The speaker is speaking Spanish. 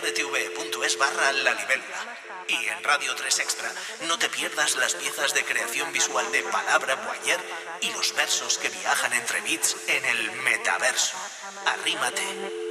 rdtv.es/La Libélula. Y en Radio 3 Extra no te pierdas las piezas de creación visual de Palabra Boyer y los versos que viajan entre bits en el metaverso. Arrímate.